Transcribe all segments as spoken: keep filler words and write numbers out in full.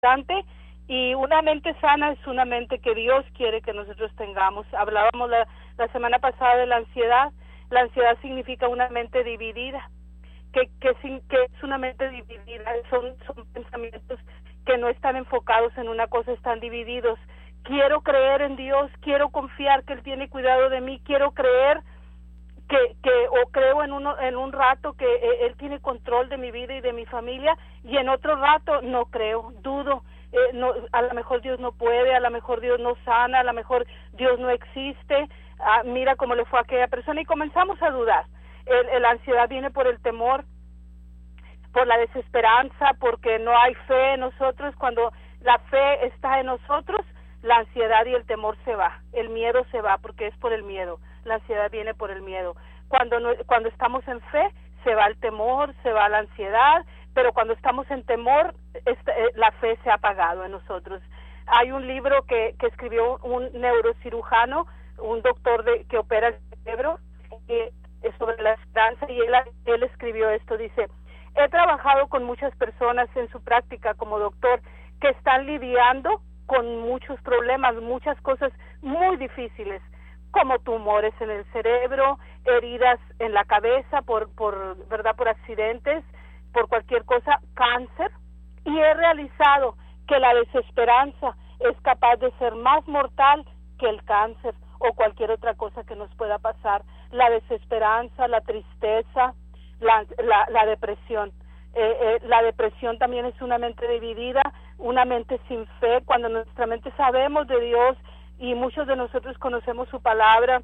importante, y una mente sana es una mente que Dios quiere que nosotros tengamos. Hablábamos la, la semana pasada de la ansiedad. La ansiedad significa una mente dividida, que, que, que es una mente dividida, son, son pensamientos que no están enfocados en una cosa, están divididos. Quiero creer en Dios, quiero confiar que Él tiene cuidado de mí, quiero creer que, que o creo en, uno, en un rato que eh, Él tiene control de mi vida y de mi familia, y en otro rato no creo, dudo. Eh, no, a lo mejor Dios no puede, a lo mejor Dios no sana, a lo mejor Dios no existe. Ah, mira cómo le fue a aquella persona, y comenzamos a dudar. El, el, la ansiedad viene por el temor, por la desesperanza, porque no hay fe en nosotros. Cuando la fe está en nosotros, la ansiedad y el temor se va, el miedo se va, porque es por el miedo. La ansiedad viene por el miedo. Cuando no, cuando estamos en fe, se va el temor, se va la ansiedad, pero cuando estamos en temor, esta, eh, la fe se ha apagado en nosotros. Hay un libro que, que escribió un neurocirujano, un doctor de, que opera el cerebro, que es sobre la esperanza, y él, él escribió esto, dice: he trabajado con muchas personas en su práctica como doctor que están lidiando con muchos problemas, muchas cosas muy difíciles, como tumores en el cerebro, heridas en la cabeza por, por, ¿verdad?, por accidentes, por cualquier cosa, cáncer, y he realizado que la desesperanza es capaz de ser más mortal que el cáncer o cualquier otra cosa que nos pueda pasar. La desesperanza, la tristeza, la, la, la depresión. Eh, eh, la depresión también es una mente dividida, una mente sin fe. Cuando nuestra mente sabemos de Dios y muchos de nosotros conocemos su palabra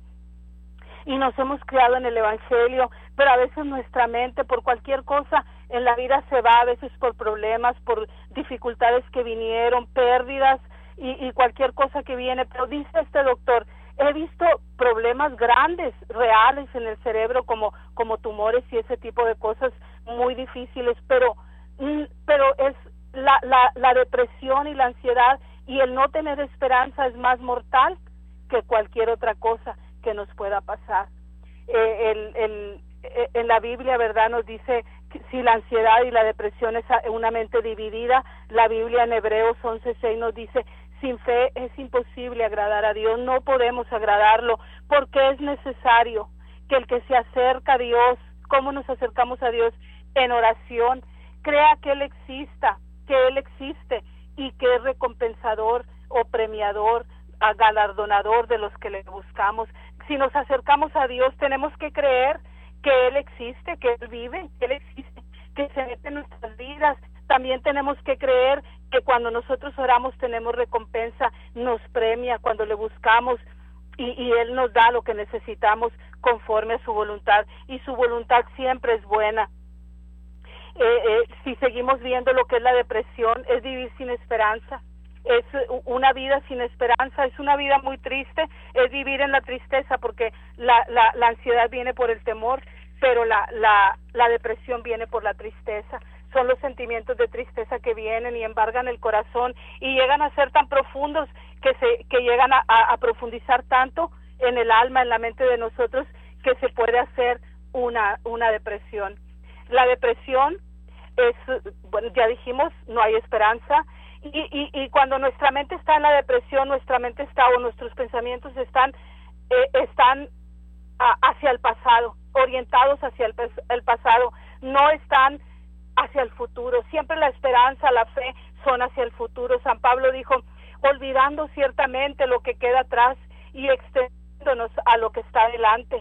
y nos hemos criado en el Evangelio, pero a veces nuestra mente por cualquier cosa en la vida se va, a veces por problemas, por dificultades que vinieron, pérdidas y, y cualquier cosa que viene. Pero dice este doctor: he visto problemas grandes, reales en el cerebro, como, como tumores y ese tipo de cosas muy difíciles, pero, pero es la, la, la depresión y la ansiedad y el no tener esperanza es más mortal que cualquier otra cosa que nos pueda pasar. Eh, el, el, en la Biblia, ¿verdad?, nos dice que si la ansiedad y la depresión es una mente dividida, la Biblia en Hebreos once seis nos dice: sin fe es imposible agradar a Dios, no podemos agradarlo, porque es necesario que el que se acerca a Dios, ¿cómo nos acercamos a Dios? En oración, crea que Él exista, que Él existe y que es recompensador o premiador, galardonador de los que le buscamos. Si nos acercamos a Dios, tenemos que creer que Él existe, que Él vive, que Él existe, que se mete en nuestras vidas. También tenemos que creer que cuando nosotros oramos tenemos recompensa, nos premia cuando le buscamos y, y Él nos da lo que necesitamos conforme a su voluntad, y su voluntad siempre es buena. Eh, eh, si seguimos viendo lo que es la depresión, es vivir sin esperanza, es una vida sin esperanza, es una vida muy triste, es vivir en la tristeza, porque la, la, la ansiedad viene por el temor, pero la, la, la depresión viene por la tristeza. Son los sentimientos de tristeza que vienen y embargan el corazón y llegan a ser tan profundos que se que llegan a, a, a profundizar tanto en el alma, en la mente de nosotros, que se puede hacer una, una depresión. La depresión es, bueno, ya dijimos, no hay esperanza, y, y, y cuando nuestra mente está en la depresión, nuestra mente está, o nuestros pensamientos están, eh, están a, hacia el pasado, orientados hacia el, el pasado, no están hacia el futuro. Siempre la esperanza, la fe son hacia el futuro. San Pablo dijo: olvidando ciertamente lo que queda atrás y extendiéndonos a lo que está adelante.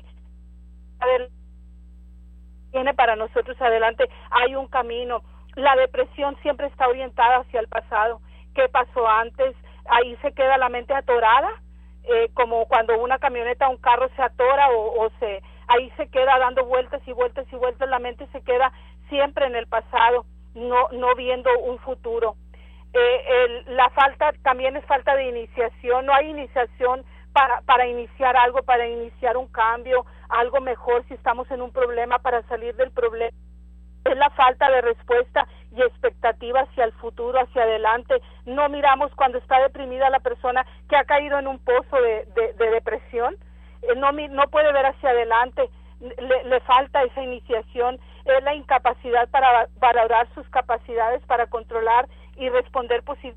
Tiene para nosotros adelante, hay un camino. La depresión siempre está orientada hacia el pasado. ¿Qué pasó antes? Ahí se queda la mente atorada, eh, como cuando una camioneta, un carro se atora o, o se, ahí se queda dando vueltas y vueltas y vueltas. La mente se queda siempre en el pasado, no no viendo un futuro. Eh, el, la falta también es falta de iniciación. No hay iniciación para para iniciar algo, para iniciar un cambio, algo mejor. Si estamos en un problema, para salir del problema, es la falta de respuesta y expectativa hacia el futuro, hacia adelante. No miramos cuando está deprimida la persona que ha caído en un pozo de, de, de depresión, eh, no no puede ver hacia adelante. Le, le falta esa iniciación, es la incapacidad para valorar sus capacidades, para controlar y responder positivamente